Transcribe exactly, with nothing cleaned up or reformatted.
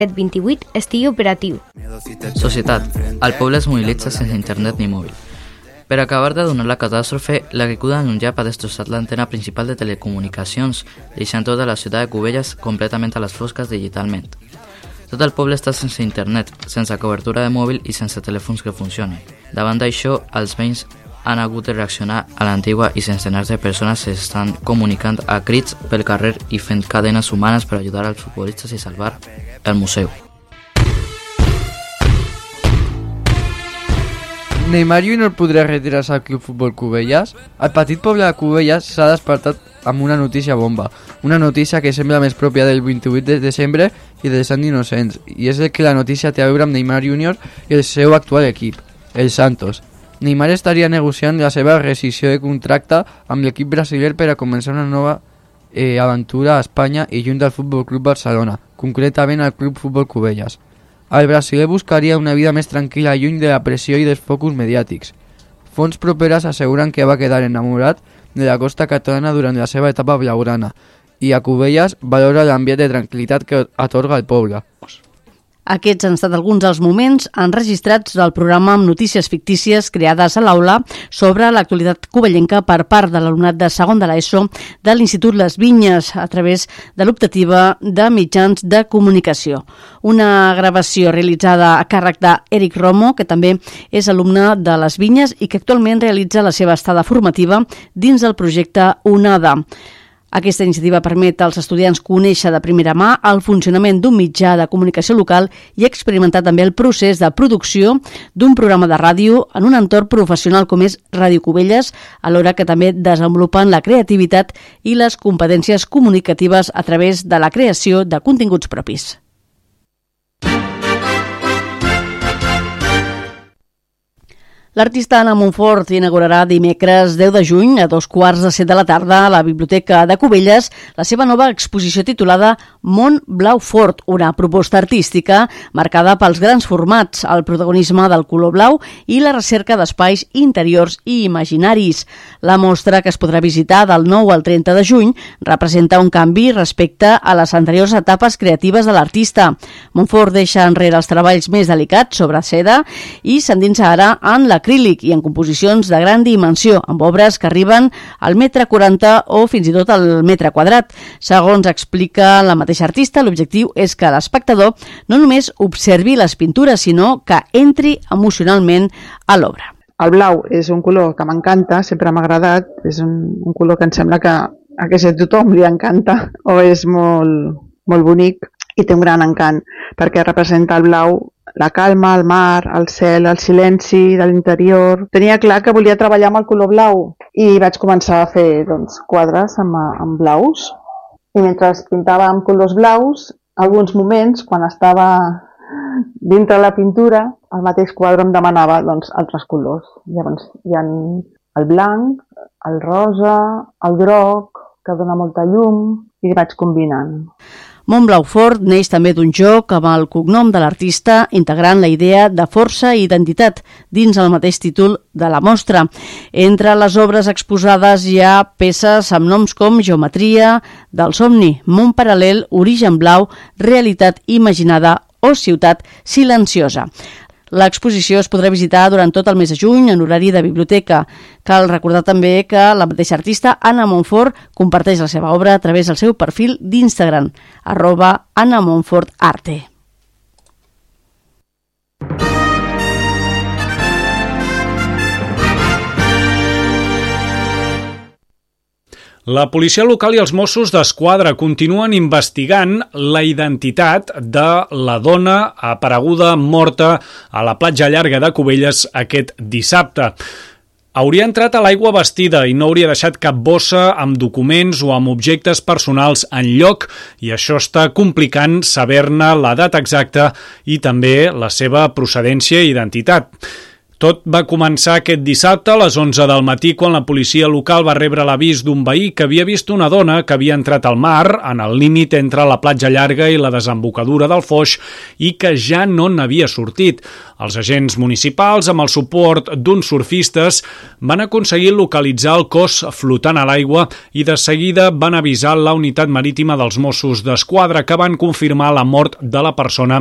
aquest vint-i-vuit estigui operatiu. Societat. El poble es movilitza sense internet ni mòbil. Per acabar de donar la catàstrofe, l'agricultura en un llap ha destrossat l'antena principal de telecomunicacions, deixant tota la ciutat de Cubelles completament a les fosques digitalment. Tot el poble està sense internet, sense cobertura de mòbil i sense telèfons que funcionen. Davant d'això, els veïns han hagut de reaccionar a l'antigua i centenars de persones s'estan comunicant a crits pel carrer i fent cadenes humanes per ajudar als futbolistes i salvar el museu. Neymar júnior podrà retirar-se al Club Futbol Cubelles? El petit poble de Cubelles s'ha despertat amb una notícia bomba, una notícia que sembla més pròpia del vint-i-vuit de desembre i del Sant Innocents, i és que la notícia té a veure amb Neymar júnior i el seu actual equip, el Santos. Neymar estaria negociant la seva rescissió de contracte amb l'equip brasiler per a començar una nova eh, aventura a Espanya i lluny del Futbol Club Barcelona, concretament al Club Futbol Cubelles. El brasiler buscaria una vida més tranquil·la lluny de la pressió i dels focus mediàtics. Fonts properes asseguren que va quedar enamorat de la costa catalana durant la seva etapa blaugrana i a Cubelles valora l'ambient de tranquil·litat que atorga el poble. Aquests han estat alguns dels moments enregistrats del programa amb notícies fictícies creades a l'aula sobre l'actualitat cubellenca per part de l'alumnat de segon de l'ESO de l'Institut Les Vinyes a través de l'optativa de mitjans de comunicació. Una gravació realitzada a càrrec d'Eric Romo, que també és alumne de Les Vinyes i que actualment realitza la seva estada formativa dins del projecte UNADA. Aquesta iniciativa permet als estudiants conèixer de primera mà el funcionament d'un mitjà de comunicació local i experimentar també el procés de producció d'un programa de ràdio en un entorn professional com és Ràdio Cubelles, alhora que també desenvolupen la creativitat i les competències comunicatives a través de la creació de continguts propis. L'artista Anna Montfort inaugurarà dimecres deu de juny a dos quarts de set de la tarda a la Biblioteca de Cubelles la seva nova exposició titulada Mont Blau Fort, una proposta artística marcada pels grans formats, el protagonisme del color blau i la recerca d'espais interiors i imaginaris. La mostra, que es podrà visitar del nou al trenta de juny, representa un canvi respecte a les anteriors etapes creatives de l'artista. Montfort deixa enrere els treballs més delicats sobre seda i s'endinsa ara en la acrílic i en composicions de gran dimensió, amb obres que arriben al metre quaranta o fins i tot al metre quadrat. Segons explica la mateixa artista, l'objectiu és que l'espectador no només observi les pintures, sinó que entri emocionalment a l'obra. El blau és un color que m'encanta, sempre m'ha agradat, és un, un color que em sembla que a quasi tothom li encanta, o és molt, molt bonic i té un gran encant, perquè representa el blau la calma, el mar, el cel, el silenci de l'interior. Tenia clar que volia treballar amb el color blau i vaig començar a fer doncs, quadres amb, amb blaus. I mentre pintava amb colors blaus, alguns moments, quan estava dintre la pintura, el mateix quadre em demanava doncs, altres colors. Llavors hi ha el blanc, el rosa, el groc, que dona molta llum, i vaig combinant. Mont Blau Fort neix també d'un joc amb el cognom de l'artista, integrant la idea de força i identitat dins el mateix títol de la mostra. Entre les obres exposades hi ha peces amb noms com Geometria del somni, Món paral·lel, Origen blau, Realitat imaginada o Ciutat silenciosa. L'exposició es podrà visitar durant tot el mes de juny en horari de biblioteca. Cal recordar també que la mateixa artista, Anna Montfort, comparteix la seva obra a través del seu perfil d'Instagram, arroba Anna Montfort Arte. La policia local i els Mossos d'Esquadra continuen investigant la identitat de la dona apareguda morta a la platja llarga de Cubelles aquest dissabte. Hauria entrat a l'aigua vestida i no hauria deixat cap bossa amb documents o amb objectes personals en lloc, i això està complicant saber-ne la data exacta i també la seva procedència i identitat. Tot va començar aquest dissabte a les onze del matí quan la policia local va rebre l'avís d'un veí que havia vist una dona que havia entrat al mar en el límit entre la platja llarga i la desembocadura del Foix i que ja no n'havia sortit. Els agents municipals, amb el suport d'uns surfistes, van aconseguir localitzar el cos flotant a l'aigua i de seguida van avisar la unitat marítima dels Mossos d'Esquadra, que van confirmar la mort de la persona